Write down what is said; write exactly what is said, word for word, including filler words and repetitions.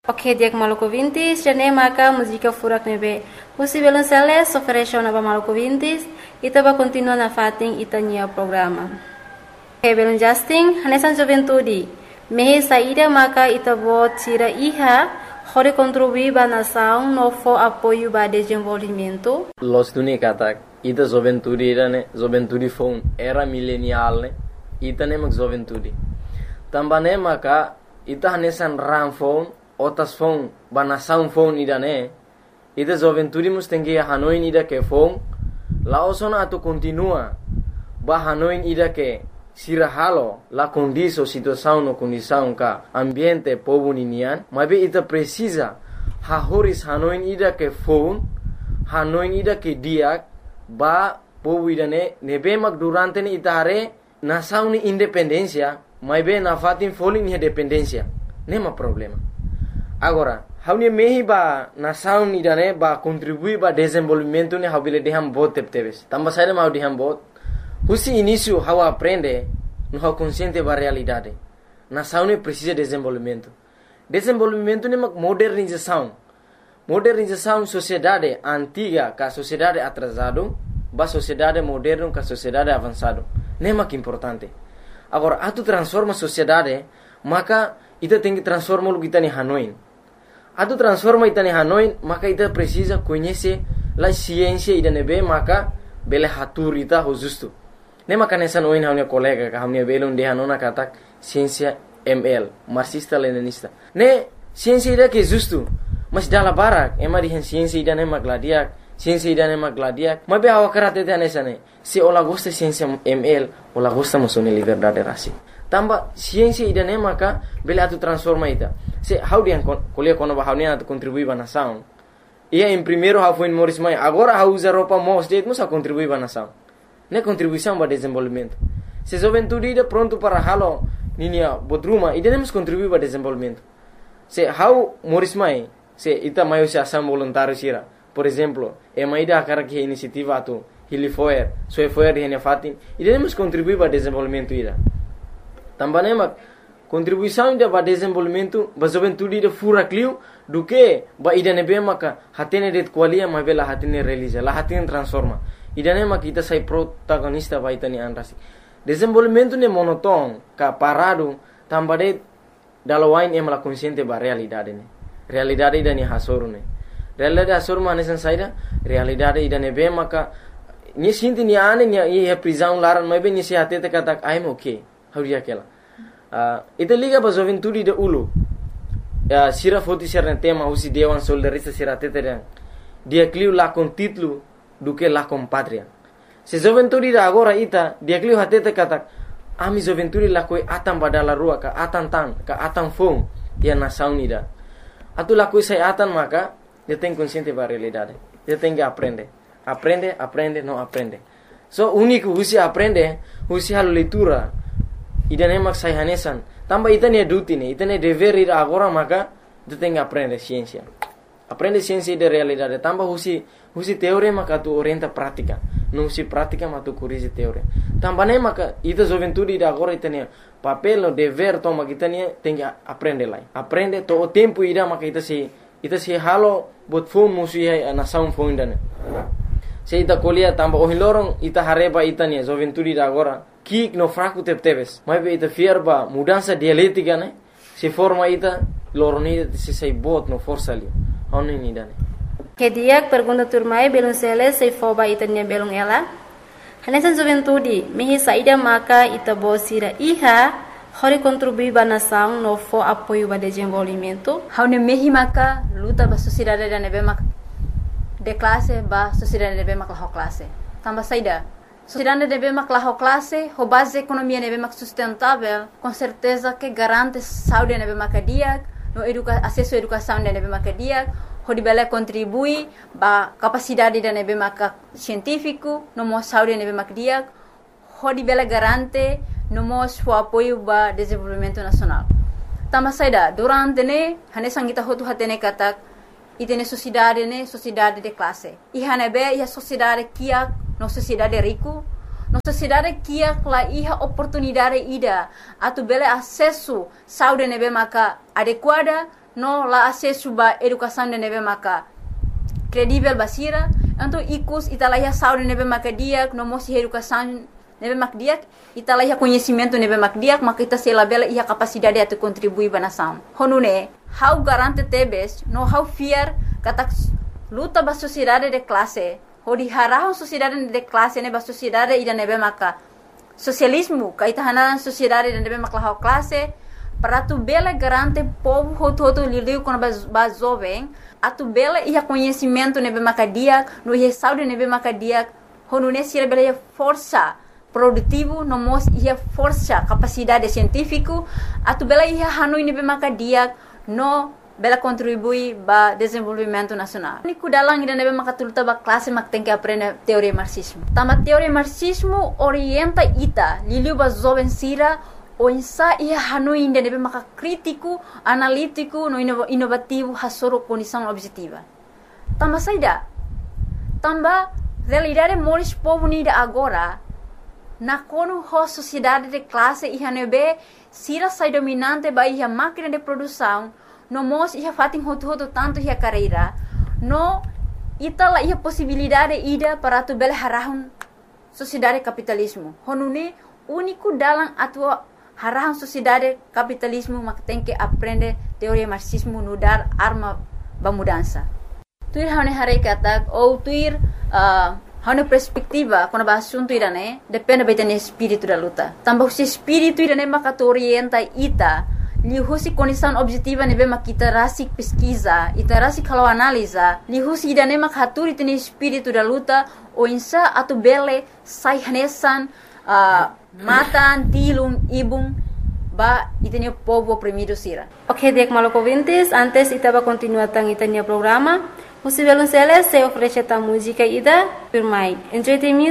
Ok, dia que Maluco Vintis, já nem marca música furak nebe. Usi belum seles oferece na Maluco Vintis, ita ba continua na fating itanya programa. Ok, belum Justin, hanesan juventude. Mehe saída marca ita bo tira iha, hore contribuir ba nação no fo apoio ba desenvolvimento. Los duni katak, ita juventude ira ne, juventude phone era milenial ne, ita ne mak juventude. Tambane maka ita hanesan ram phone, otas phone ba nação phone ida ne, ita juventude mus tengi hanoin ida ke phone, laosona atu continua ba hanoin ida ke sirahalo la condição situação no condição ka ambiente povo ninian, mas be ita precisa ha horis hanoin ida ke phone, hanoin ida ke diak ba povo ida ne nebe mak durante ni ita hare nação ni independência, mas be na fatin foling ni dependência, nema problema. Agora, haunia mehi ba nação ida ne ba contribuir ba desenvolvimento ni habile deham bot tepteves. Tamba saída mau deham bot. Husi início how aprende, no how consciente ba realidade. Nação ne precisa de desenvolvimento. Desenvolvimento ne mak modernização. Modernização sociedade antiga ka sociedade atrasado, ba sociedade moderno ka sociedade avançado. Ne mak importante. Agora, atu transforma sociedade, maka ita tem que transformar o que está em Hanoi. Atu transforma ita em Hanoi, maka ita precisa conhecer a ciência ida nebe, maka bele hatur ita ho justo. Ne maka nessa noin haunia colega ka haunia belon de hanona katak ciência M L, marxista leninista. Ne ciência ida que justo, mas dala barak, ema di ciência ida ne magladiak, ciência ida ne magladiak. Mas be hawa karate te nessa ne. Se ola gosta ciência M L, ola gosta musone liberdade rasi. Tamba ciência ida ne maka bele atu transforma ita. Se how dia kuliah kono ba haunia atu contribui ba nação. Ia em primeiro how foi Morris Mai, agora how usa roupa mos de musa contribui ba nação. Ne contribuição para desenvolvimento. Se juventude ida pronto para halo ninia bodruma, ida nemos contribuir para desenvolvimento. Se how Morris Mai, se ita maio se ação voluntário sira. Por exemplo, é uma ida cara que iniciativa atu Hilifoer, soe foer hene fatin, ida nemos contribuir para desenvolvimento ida. Também mak contribuição ida para desenvolvimento, ba juventude ida fura clio do que ba ida nebe maka hatene det qualia ma bela hatene realiza, la hatene transforma. Ida ne mak kita sai protagonista ba itani anrasi. Desenvolvimento ne monoton ka parado tambade dalawain em la consciente ba realidade ne. Realidade ida ni hasoru ne. Realidade hasoru manesan saida, realidade ida nebe maka ni sinti ni ane ni e prisão laran ma be ni se hatete katak I'm okay. Hauria kela. Uh, ita liga ba juventude de ulu. Uh, sira foti sira tema usi dewan soldarista sira teteren. Dia cliu la con título do que la con patria. Se juventude de agora ita dia cliu hatete katak ami juventude la koi atan badala rua ka atan tan ka atan fong dia nação ida. Atu la koi sai atan maka dia tem consciente ba realidade. Dia tem que aprender. Aprende, aprende, não aprende. So único usi aprende, usi halo leitura. Ida nemak sai hanesan. Tamba ita ne duty ne, ita ne dever ida agora maka tu tem que aprender ciência. Aprende ciência de realidade. Tamba husi husi teoria maka tu orienta prática. Não husi prática maka tu corrige teoria. Tamba ne maka ita juventude ida agora ita ne papel no dever toma kita ne tem que aprender lá. Aprende to o tempo ida maka ita se ita se halo bot phone musi ai nação phone dane. Se ita colia tamba o hilorong ita hareba ita ne juventude ida agora kik no fraco tepteves. Mas be ita fierba mudança dialética né? Se forma ita loroni se sei bot no força ali. Oni ni dane. Que dia pergunta turmai belum sele sei foba ita nya belum ela. Hanesan juventude mehi saída maka ita bosira iha hori contribuir ba nação no fo apoio ba desenvolvimento. Haune mehi maka luta ba sociedade da nebe maka de classe ba sociedade nebe maka ho classe. Tamba saída sociedade deve maclar classe, a base economia deve mac sustentável, com certeza que garante saúde deve macadia, no educa acesso à educação deve macadia, o deve contribui ba capacidade deve mac científico, no mo saúde deve macadia, o deve garante no mo o apoio ba desenvolvimento nacional. Tama saida durante ne hane sangita hotu hatene katak itene sociedade ne sociedade de classe. I hane be ia sociedade kia no sociedade rico, no sociedade kia la iha oportunidade ida atu bele acesso saúde nebe maka adequada no la acesso ba educação de nebe maka credível basira, então icus italahia saúde nebe maka dia, no mosi educação nebe mak dia, italahia conhecimento nebe mak dia, maka ita se labela ia capacidade de contribuir ba nação. Honune, how garante tebes, no how fear kata luta ba sociedade de classe, hodi harahon sociedade de classe ne ba sociedade ida nebe maka socialismo, kaita hanan sociedade de nebe maka classe, para tu bela garante povo hoto hoto liliu quando ba jovem, a tu bela ia conhecimento nebe maka dia, no ia saúde nebe maka dia, honune sira bela ia força produtivo, no mos ia força capacidade científico, a tu bela ia hanoi nebe maka dia, no bela contribui ba desenvolvimento nacional. Niku dalang ida nebe maka tuluta ba classe mak tem que aprender teoria marxismo. Tama teoria marxismo orienta ita liliu ba jovem sira o insa ia hanoi ida nebe maka crítico, analítico, no inovativo hasoro condição objetiva. Tama saida. Tamba realidade moris povo nida agora na kono ho sociedade de classe ia nebe sira sai dominante ba ia máquina de produção no mos ia fatin hotu hotu tanto ia carreira no itala ia possibilidade ida para tu bel harahun sociedade capitalismo honune único dalam atua harahun sociedade capitalismo mak tem que aprender teoria marxismo no dar arma ba mudança tuir hane hare katak ou tuir uh, hane perspectiva quando ba assunto irane depende betene espírito da luta tambah se espírito irane maka orienta ita lihusi condição objetiva nebe makita rasik pesquisa ita rasik kalau analisa lihusi idane mak haturi tene espírito da luta o insa atu bele sai hanesan uh, matan tilum ibung ba itene povo oprimido sira. Ok, dek maloko vintis, antes itaba continua tang itania programa. Musivelun sele se ofrece ta música ida firmai. Enjoy the music.